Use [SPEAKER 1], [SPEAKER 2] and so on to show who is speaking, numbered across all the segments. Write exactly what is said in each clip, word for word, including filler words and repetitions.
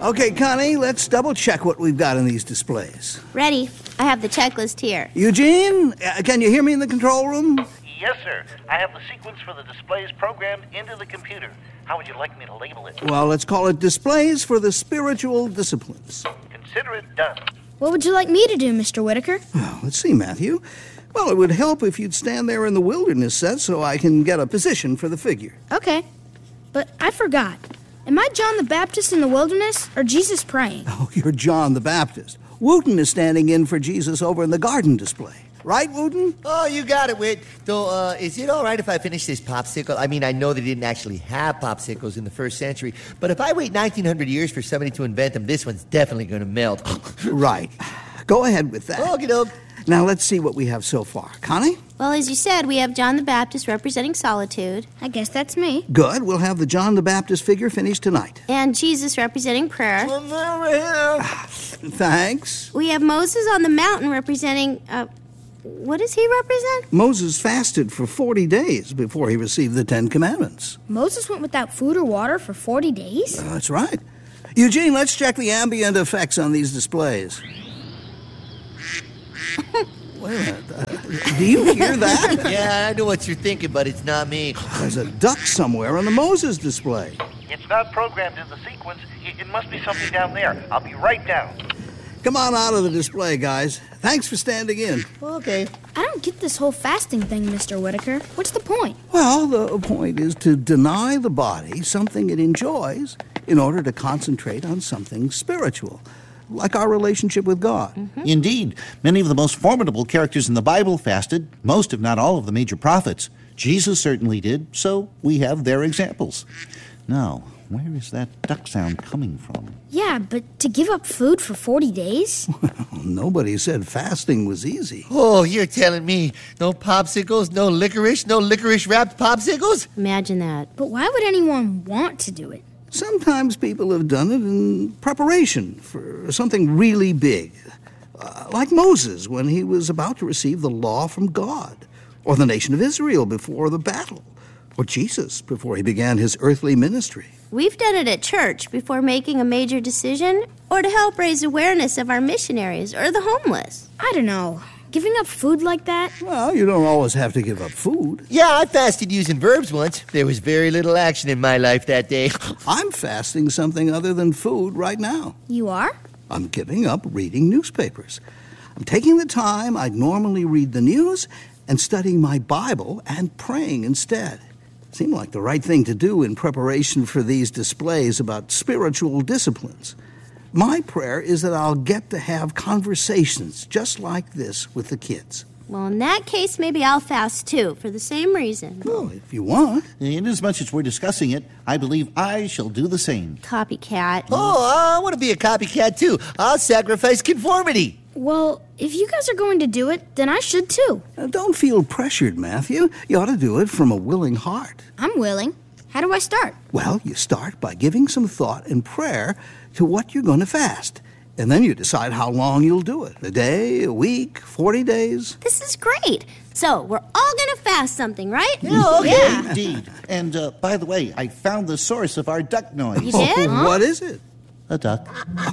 [SPEAKER 1] Okay, Connie, let's double-check what we've got in these displays.
[SPEAKER 2] Ready. I have the checklist here.
[SPEAKER 1] Eugene, uh, can you hear me in the control room?
[SPEAKER 3] Yes, sir. I have the sequence for the displays programmed into the computer. How would you like me to label it?
[SPEAKER 1] Well, let's call it Displays for the Spiritual Disciplines.
[SPEAKER 3] Consider it done.
[SPEAKER 4] What would you like me to do, Mister Whitaker?
[SPEAKER 1] Well, let's see, Matthew. Well, it would help if you'd stand there in the wilderness set so I can get a position for the figure.
[SPEAKER 4] Okay. But I forgot. Am I John the Baptist in the wilderness, or Jesus praying?
[SPEAKER 1] Oh, you're John the Baptist. Wooten is standing in for Jesus over in the garden display. Right, Wooten?
[SPEAKER 5] Oh, you got it, Whit. Though, uh, is it all right if I finish this popsicle? I mean, I know they didn't actually have popsicles in the first century, but if I wait nineteen hundred years for somebody to invent them, this one's definitely going to melt.
[SPEAKER 1] Right. Go ahead with that.
[SPEAKER 5] Okie doke.
[SPEAKER 1] Now, let's see what we have so far. Connie?
[SPEAKER 2] Well, as you said, we have John the Baptist representing solitude.
[SPEAKER 4] I guess that's me.
[SPEAKER 1] Good. We'll have the John the Baptist figure finished tonight.
[SPEAKER 2] And Jesus representing prayer.
[SPEAKER 1] Thanks.
[SPEAKER 2] We have Moses on the mountain representing, uh, what does he represent?
[SPEAKER 1] Moses fasted for forty days before he received the Ten Commandments.
[SPEAKER 4] Moses went without food or water for forty days?
[SPEAKER 1] Uh, that's right. Eugene, let's check the ambient effects on these displays. Wait a minute. Uh, do you hear that?
[SPEAKER 5] Yeah, I know what you're thinking, but it's not me.
[SPEAKER 1] There's a duck somewhere on the Moses display.
[SPEAKER 3] It's not programmed in the sequence. It, it must be something down there. I'll be right down.
[SPEAKER 1] Come on out of the display, guys. Thanks for standing in.
[SPEAKER 5] Okay.
[SPEAKER 4] I don't get this whole fasting thing, Mister Whitaker. What's the point?
[SPEAKER 1] Well, the point is to deny the body something it enjoys in order to concentrate on something spiritual, like our relationship with God.
[SPEAKER 6] Mm-hmm. Indeed. Many of the most formidable characters in the Bible fasted, most if not all of the major prophets. Jesus certainly did, so we have their examples. Now, where is that duck sound coming from?
[SPEAKER 4] Yeah, but to give up food for forty days?
[SPEAKER 1] Well, nobody said fasting was easy.
[SPEAKER 5] Oh, you're telling me no popsicles, no licorice, no licorice-wrapped popsicles?
[SPEAKER 2] Imagine that.
[SPEAKER 4] But why would anyone want to do it?
[SPEAKER 1] Sometimes people have done it in preparation for something really big, uh, like Moses when he was about to receive the law from God, or the nation of Israel before the battle, or Jesus before he began his earthly ministry.
[SPEAKER 2] We've done it at church before making a major decision, or to help raise awareness of our missionaries or the homeless.
[SPEAKER 4] I don't know. Giving up food like that?
[SPEAKER 1] Well, you don't always have to give up food.
[SPEAKER 5] Yeah, I fasted using verbs once. There was very little action in my life that day.
[SPEAKER 1] I'm fasting something other than food right now.
[SPEAKER 4] You are?
[SPEAKER 1] I'm giving up reading newspapers. I'm taking the time I'd normally read the news and studying my Bible and praying instead. Seemed like the right thing to do in preparation for these displays about spiritual disciplines. My prayer is that I'll get to have conversations just like this with the kids.
[SPEAKER 2] Well, in that case, maybe I'll fast too, for the same reason.
[SPEAKER 1] Well, if you want.
[SPEAKER 6] Inasmuch as we're discussing it, I believe I shall do the same.
[SPEAKER 2] Copycat.
[SPEAKER 5] Oh, I want to be a copycat too. I'll sacrifice conformity.
[SPEAKER 4] Well, if you guys are going to do it, then I should too.
[SPEAKER 1] Now, don't feel pressured, Matthew. You ought to do it from a willing heart.
[SPEAKER 4] I'm willing. How do I start?
[SPEAKER 1] Well, you start by giving some thought and prayer to what you're going to fast. And then you decide how long you'll do it. A day, a week, forty days.
[SPEAKER 2] This is great. So, we're all going to fast something, right?
[SPEAKER 5] Yeah, okay.
[SPEAKER 2] Yeah.
[SPEAKER 6] Indeed. And, uh, by the way, I found the source of our duck noise.
[SPEAKER 2] You did?
[SPEAKER 1] Oh, what is it?
[SPEAKER 6] A duck.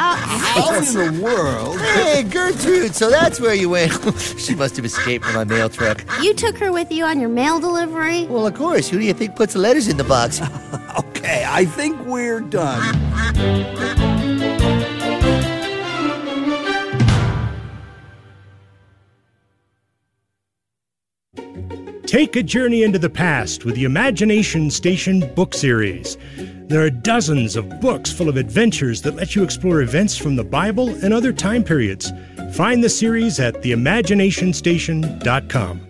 [SPEAKER 1] How in the world?
[SPEAKER 5] Hey, Gertrude, so that's where you went. She must have escaped from my mail truck.
[SPEAKER 2] You took her with you on your mail delivery?
[SPEAKER 5] Well, of course. Who do you think puts the letters in the box?
[SPEAKER 1] Okay, I think we're done.
[SPEAKER 7] Take a journey into the past with the Imagination Station book series. There are dozens of books full of adventures that let you explore events from the Bible and other time periods. Find the series at the imagination station dot com.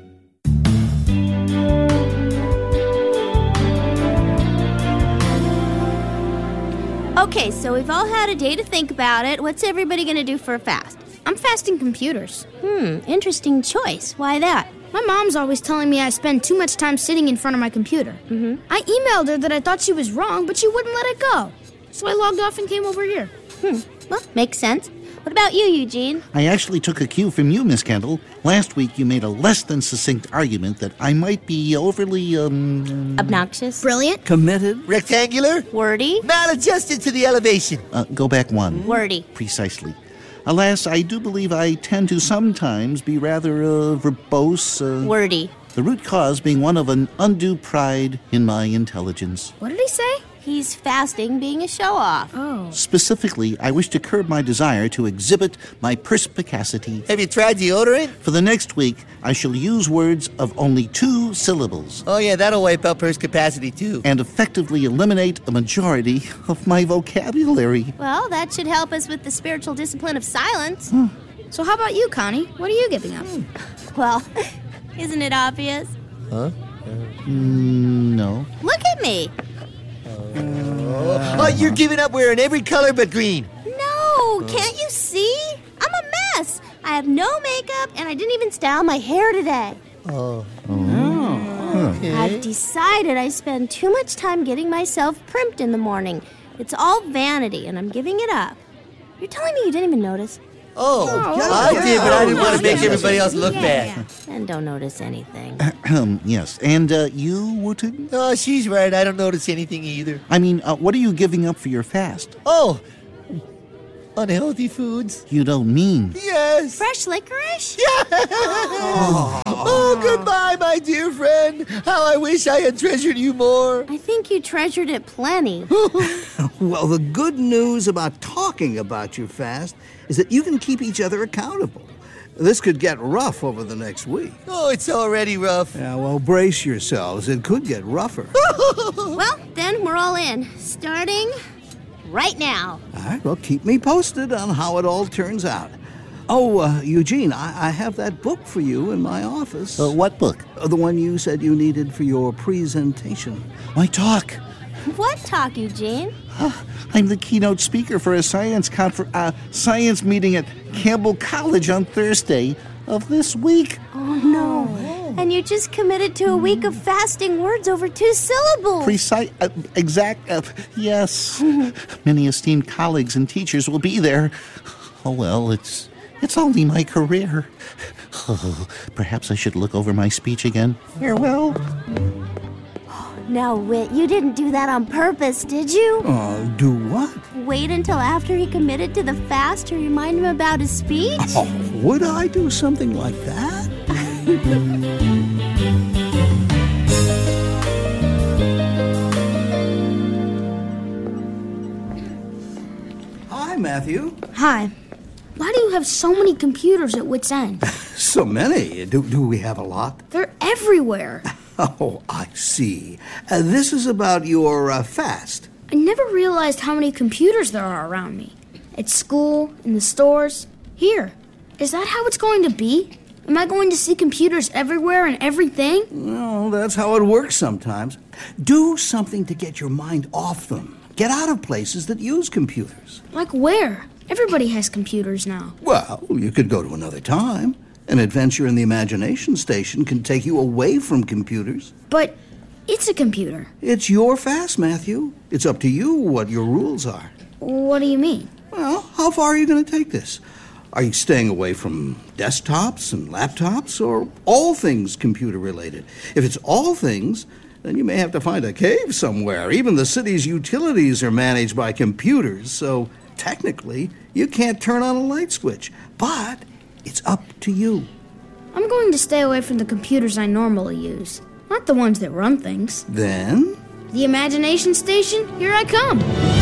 [SPEAKER 2] Okay, so we've all had a day to think about it. What's everybody going to do for a fast?
[SPEAKER 4] I'm fasting computers.
[SPEAKER 2] Hmm, interesting choice. Why that?
[SPEAKER 4] My mom's always telling me I spend too much time sitting in front of my computer.
[SPEAKER 2] Mm-hmm.
[SPEAKER 4] I emailed her that I thought she was wrong, but she wouldn't let it go. So I logged off and came over here.
[SPEAKER 2] Hmm, well, makes sense. What about you, Eugene?
[SPEAKER 6] I actually took a cue from you, Miss Kendall. Last week you made a less than succinct argument that I might be overly, um...
[SPEAKER 2] Obnoxious?
[SPEAKER 4] Brilliant?
[SPEAKER 1] Committed?
[SPEAKER 5] Rectangular?
[SPEAKER 2] Wordy?
[SPEAKER 5] Maladjusted to the elevation.
[SPEAKER 6] Uh, go back one.
[SPEAKER 2] Wordy.
[SPEAKER 6] Precisely. Alas, I do believe I tend to sometimes be rather uh, verbose. Uh,
[SPEAKER 2] Wordy.
[SPEAKER 6] The root cause being one of an undue pride in my intelligence.
[SPEAKER 4] What did he say?
[SPEAKER 2] He's fasting, being a show-off.
[SPEAKER 4] Oh.
[SPEAKER 6] Specifically, I wish to curb my desire to exhibit my perspicacity.
[SPEAKER 5] Have you tried deodorant?
[SPEAKER 6] For the next week, I shall use words of only two syllables
[SPEAKER 5] Oh, yeah, that'll wipe out perspicacity, too.
[SPEAKER 6] and effectively eliminate a majority of my vocabulary.
[SPEAKER 2] Well, that should help us with the spiritual discipline of silence.
[SPEAKER 4] So how about you, Connie? What are you giving up?
[SPEAKER 2] Well, isn't it obvious?
[SPEAKER 5] Huh?
[SPEAKER 6] Mm, no.
[SPEAKER 2] Look at me.
[SPEAKER 5] Oh, you're giving up wearing every color but green.
[SPEAKER 2] No, can't you see? I'm a mess. I have no makeup, and I didn't even style my hair today.
[SPEAKER 5] Oh.
[SPEAKER 2] Okay. I've decided I spend too much time getting myself primped in the morning. It's all vanity, and I'm giving it up. You're telling me you didn't even notice?
[SPEAKER 5] Oh,
[SPEAKER 1] yeah,
[SPEAKER 5] I
[SPEAKER 1] yeah.
[SPEAKER 5] did, but I didn't
[SPEAKER 1] Oh,
[SPEAKER 5] want to
[SPEAKER 1] yeah,
[SPEAKER 5] make
[SPEAKER 1] yeah,
[SPEAKER 5] everybody else look
[SPEAKER 2] yeah,
[SPEAKER 5] bad.
[SPEAKER 2] yeah. And don't notice anything.
[SPEAKER 6] Ahem, yes. And uh, you, Wooten?
[SPEAKER 5] Oh, she's right. I don't notice anything either.
[SPEAKER 6] I mean, uh, what are you giving up for your fast?
[SPEAKER 5] Oh, unhealthy foods.
[SPEAKER 6] You don't mean.
[SPEAKER 5] Yes.
[SPEAKER 2] Fresh licorice?
[SPEAKER 5] Oh, goodbye, my dear friend. How I wish I had treasured you more.
[SPEAKER 2] I think you treasured it plenty.
[SPEAKER 1] Well, the good news about talking about your fast is that you can keep each other accountable. This could get rough over the next week.
[SPEAKER 5] Oh, it's already rough.
[SPEAKER 1] Yeah, well, brace yourselves. It could get rougher.
[SPEAKER 2] Well, then we're all in. Starting right now.
[SPEAKER 1] All right, well, keep me posted on how it all turns out. Oh, uh, Eugene, I-, I have that book for you in my office.
[SPEAKER 6] Uh, what book?
[SPEAKER 1] Uh, the one you said you needed for your presentation.
[SPEAKER 6] My talk.
[SPEAKER 2] What talk, Eugene?
[SPEAKER 6] I'm the keynote speaker for a science confer- uh, science meeting at Campbell College on Thursday of this week.
[SPEAKER 2] Oh, no. And you just committed to a week of fasting words over two syllables.
[SPEAKER 6] Precise, uh, exact, uh, yes. Many esteemed colleagues and teachers will be there. Oh, well, it's it's only my career. Oh, perhaps I should look over my speech again. Farewell.
[SPEAKER 2] Now, Whit, you didn't do that on purpose, did you?
[SPEAKER 1] Uh, do what?
[SPEAKER 2] Wait until after he committed to the fast to remind him about his speech?
[SPEAKER 1] Oh, would I do something like that? Hi, Matthew.
[SPEAKER 4] Hi. Why do you have so many computers at Wits End?
[SPEAKER 1] So many. Do, do we have a lot?
[SPEAKER 4] They're everywhere.
[SPEAKER 1] Oh, I see. Uh, this is about your uh, fast.
[SPEAKER 4] I never realized how many computers there are around me. At school, in the stores, here. Is that how it's going to be? Am I going to see computers everywhere and everything?
[SPEAKER 1] Well, that's how it works sometimes. Do something to get your mind off them. Get out of places that use computers.
[SPEAKER 4] Like where? Everybody has computers now.
[SPEAKER 1] Well, you could go to another time. An adventure in the imagination station can take you away from computers.
[SPEAKER 4] But it's a computer.
[SPEAKER 1] It's your fast, Matthew. It's up to you what your rules are.
[SPEAKER 4] What do you mean?
[SPEAKER 1] Well, how far are you going to take this? Are you staying away from desktops and laptops, or all things computer-related? If it's all things, then you may have to find a cave somewhere. Even the city's utilities are managed by computers, so technically you can't turn on a light switch. But it's up to you.
[SPEAKER 4] I'm going to stay away from the computers I normally use, not the ones that run things.
[SPEAKER 1] Then?
[SPEAKER 4] The imagination station, here I come.